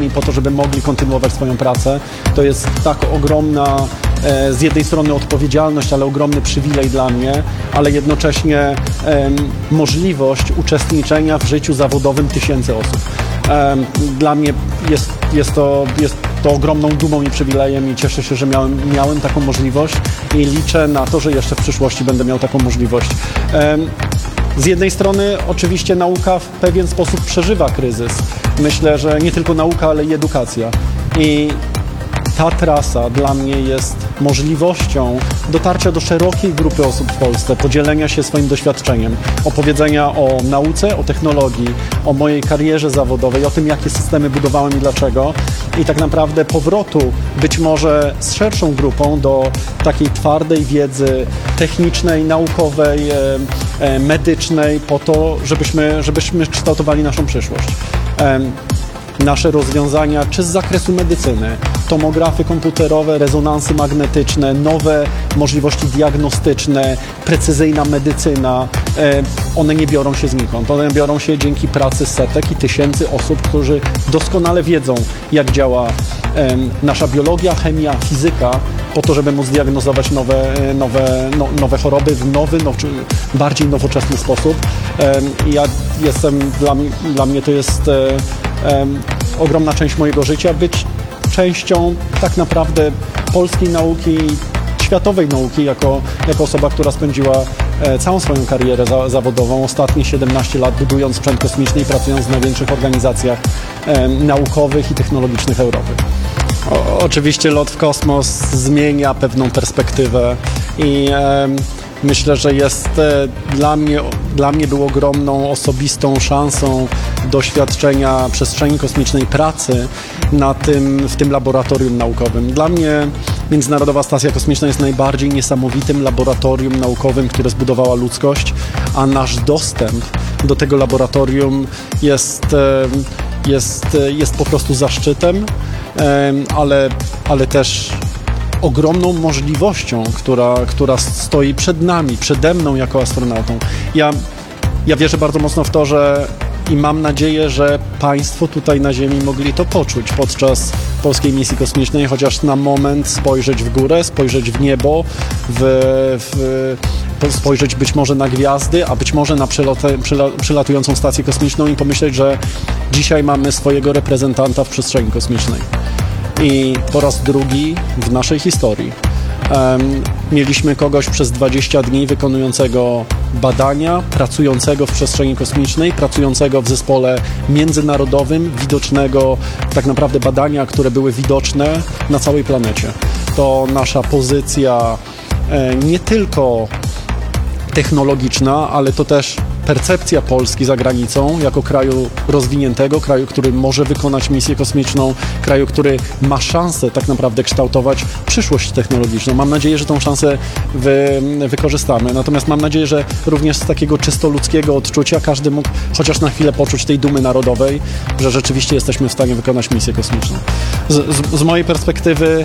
nami po to, żeby mogli kontynuować swoją pracę. To jest tak ogromna z jednej strony odpowiedzialność, ale ogromny przywilej dla mnie, ale jednocześnie możliwość uczestniczenia w życiu zawodowym tysięcy osób. Dla mnie jest to ogromną dumą i przywilejem i cieszę się, że miałem taką możliwość i liczę na to, że jeszcze w przyszłości będę miał taką możliwość. Z jednej strony oczywiście nauka w pewien sposób przeżywa kryzys. Myślę, że nie tylko nauka, ale i edukacja. I ta trasa dla mnie jest możliwością dotarcia do szerokiej grupy osób w Polsce, podzielenia się swoim doświadczeniem, opowiedzenia o nauce, o technologii, o mojej karierze zawodowej, o tym, jakie systemy budowałem i dlaczego. I tak naprawdę powrotu być może z szerszą grupą do takiej twardej wiedzy technicznej, naukowej, medycznej po to, żebyśmy kształtowali naszą przyszłość. Nasze rozwiązania, czy z zakresu medycyny, tomografy komputerowe, rezonansy magnetyczne, nowe możliwości diagnostyczne, precyzyjna medycyna, one nie biorą się znikąd. One biorą się dzięki pracy setek i tysięcy osób, którzy doskonale wiedzą, jak działa nasza biologia, chemia, fizyka, po to, żeby móc diagnozować nowe choroby w nowy, bardziej nowoczesny sposób. Dla mnie to jest ogromna część mojego życia, być częścią tak naprawdę polskiej nauki, światowej nauki, jako osoba, która spędziła całą swoją karierę zawodową, ostatnie 17 lat budując sprzęt kosmiczny i pracując w największych organizacjach naukowych i technologicznych Europy. Oczywiście lot w kosmos zmienia pewną perspektywę i myślę, że jest dla mnie był ogromną, osobistą szansą doświadczenia przestrzeni kosmicznej, pracy w tym laboratorium naukowym. Dla mnie Międzynarodowa Stacja Kosmiczna jest najbardziej niesamowitym laboratorium naukowym, które zbudowała ludzkość, a nasz dostęp do tego laboratorium jest po prostu zaszczytem, ale też ogromną możliwością, która stoi przed nami, przede mną jako astronautą. Ja wierzę bardzo mocno w to, i mam nadzieję, że Państwo tutaj na Ziemi mogli to poczuć podczas polskiej misji kosmicznej, chociaż na moment spojrzeć w górę, spojrzeć w niebo, spojrzeć być może na gwiazdy, a być może na przylatującą stację kosmiczną i pomyśleć, że dzisiaj mamy swojego reprezentanta w przestrzeni kosmicznej. I po raz drugi w naszej historii mieliśmy kogoś przez 20 dni wykonującego badania, pracującego w przestrzeni kosmicznej, pracującego w zespole międzynarodowym, widocznego, tak naprawdę badania, które były widoczne na całej planecie. To nasza pozycja nie tylko technologiczna, ale to też percepcja Polski za granicą jako kraju rozwiniętego, kraju, który może wykonać misję kosmiczną, kraju, który ma szansę tak naprawdę kształtować przyszłość technologiczną. Mam nadzieję, że tą szansę wykorzystamy. Natomiast mam nadzieję, że również z takiego czysto ludzkiego odczucia każdy mógł chociaż na chwilę poczuć tej dumy narodowej, że rzeczywiście jesteśmy w stanie wykonać misję kosmiczną. Z mojej perspektywy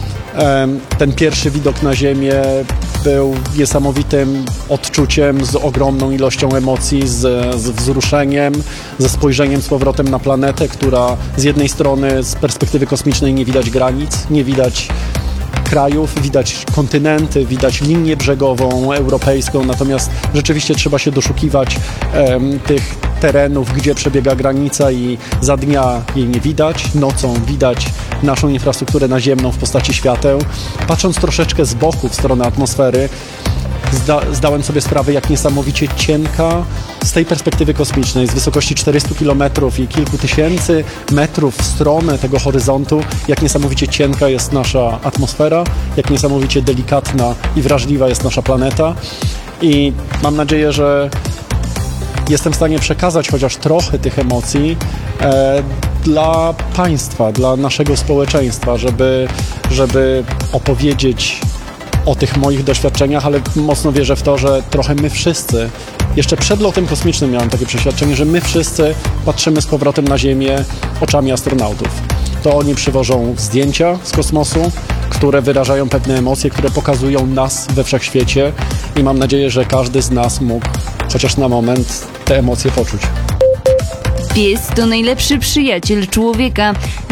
ten pierwszy widok na Ziemię był niesamowitym odczuciem, z ogromną ilością emocji, z wzruszeniem, ze spojrzeniem z powrotem na planetę, która z jednej strony z perspektywy kosmicznej nie widać granic, nie widać krajów, widać kontynenty, widać linię brzegową europejską, natomiast rzeczywiście trzeba się doszukiwać tych terenów, gdzie przebiega granica i za dnia jej nie widać, nocą widać naszą infrastrukturę naziemną w postaci świateł. Patrząc troszeczkę z boku w stronę atmosfery, zdałem sobie sprawę, jak niesamowicie cienka z tej perspektywy kosmicznej, z wysokości 400 km i kilku tysięcy metrów w stronę tego horyzontu, jak niesamowicie cienka jest nasza atmosfera, jak niesamowicie delikatna i wrażliwa jest nasza planeta. I mam nadzieję, że jestem w stanie przekazać chociaż trochę tych emocji dla państwa, dla naszego społeczeństwa, żeby opowiedzieć o tych moich doświadczeniach, ale mocno wierzę w to, że trochę my wszyscy, jeszcze przed lotem kosmicznym miałem takie przeświadczenie, że my wszyscy patrzymy z powrotem na Ziemię oczami astronautów. To oni przywożą zdjęcia z kosmosu, które wyrażają pewne emocje, które pokazują nas we wszechświecie i mam nadzieję, że każdy z nas mógł chociaż na moment te emocje poczuć. Pies to najlepszy przyjaciel człowieka.